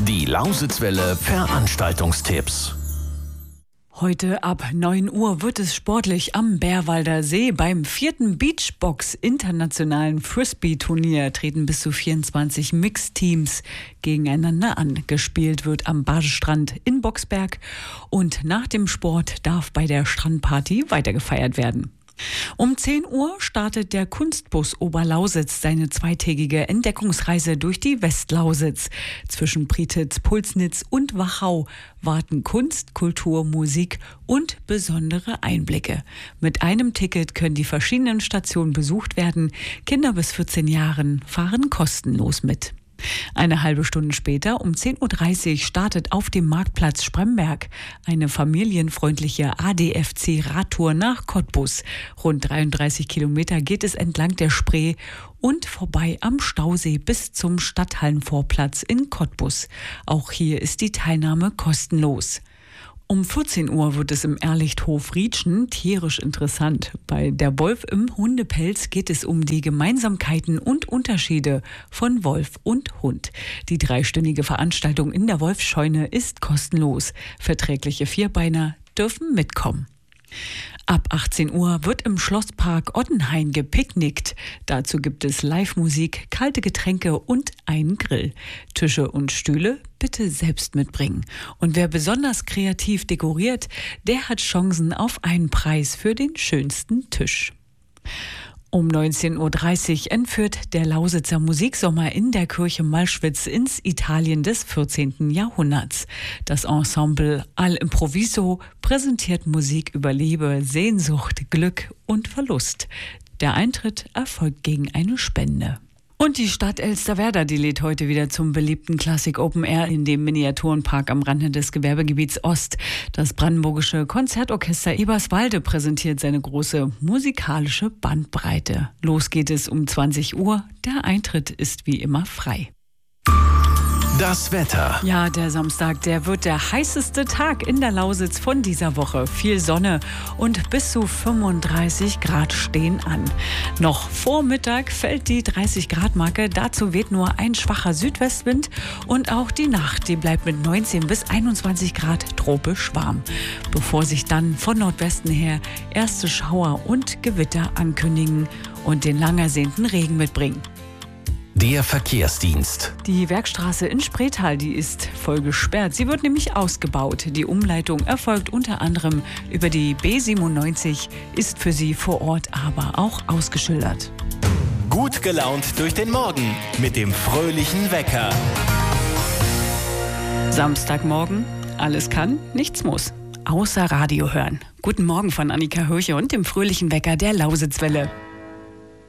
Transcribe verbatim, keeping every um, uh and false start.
Die Lausitzwelle Veranstaltungstipps. Heute ab neun Uhr wird es sportlich am Bärwalder See. Beim vierten Beachbox-internationalen Frisbee-Turnier treten bis zu vierundzwanzig Mixteams gegeneinander an. Gespielt wird am Badestrand in Boxberg und nach dem Sport darf bei der Strandparty weitergefeiert werden. Um zehn Uhr startet der Kunstbus Oberlausitz seine zweitägige Entdeckungsreise durch die Westlausitz. Zwischen Prietitz, Pulsnitz und Wachau warten Kunst, Kultur, Musik und besondere Einblicke. Mit einem Ticket können die verschiedenen Stationen besucht werden. Kinder bis vierzehn Jahren fahren kostenlos mit. Eine halbe Stunde später, um zehn Uhr dreißig, startet auf dem Marktplatz Spremberg eine familienfreundliche A D F C-Radtour nach Cottbus. Rund dreiunddreißig Kilometer geht es entlang der Spree und vorbei am Stausee bis zum Stadthallenvorplatz in Cottbus. Auch hier ist die Teilnahme kostenlos. Um vierzehn Uhr wird es im Irrlichthof Rietschen tierisch interessant. Bei Der Wolf im Hundepelz geht es um die Gemeinsamkeiten und Unterschiede von Wolf und Hund. Die dreistündige Veranstaltung in der Wolfsscheune ist kostenlos. Verträgliche Vierbeiner dürfen mitkommen. Ab achtzehn Uhr wird im Schlosspark Ottenhain gepicknickt. Dazu gibt es Live-Musik, kalte Getränke und einen Grill. Tische und Stühle bitte selbst mitbringen. Und wer besonders kreativ dekoriert, der hat Chancen auf einen Preis für den schönsten Tisch. Um neunzehn Uhr dreißig entführt der Lausitzer Musiksommer in der Kirche Malschwitz ins Italien des vierzehnten Jahrhunderts. Das Ensemble Al Improviso präsentiert Musik über Liebe, Sehnsucht, Glück und Verlust. Der Eintritt erfolgt gegen eine Spende. Und die Stadt Elsterwerda, die lädt heute wieder zum beliebten Classic Open Air in dem Miniaturenpark am Rande des Gewerbegebiets Ost. Das brandenburgische Konzertorchester Eberswalde präsentiert seine große musikalische Bandbreite. Los geht es um zwanzig Uhr. Der Eintritt ist wie immer frei. Das Wetter. Ja, der Samstag, der wird der heißeste Tag in der Lausitz von dieser Woche. Viel Sonne und bis zu fünfunddreißig Grad stehen an. Noch vor Mittag fällt die dreißig Grad Marke. Dazu weht nur ein schwacher Südwestwind und auch die Nacht, die bleibt mit neunzehn bis einundzwanzig Grad tropisch warm. Bevor sich dann von Nordwesten her erste Schauer und Gewitter ankündigen und den lang ersehnten Regen mitbringen. Der Verkehrsdienst. Die Werkstraße in Spreetal, die ist voll gesperrt. Sie wird nämlich ausgebaut. Die Umleitung erfolgt unter anderem über die B siebenundneunzig, ist für Sie vor Ort aber auch ausgeschildert. Gut gelaunt durch den Morgen mit dem fröhlichen Wecker. Samstagmorgen, alles kann, nichts muss. Außer Radio hören. Guten Morgen von Annika Höche und dem fröhlichen Wecker der Lausitzwelle.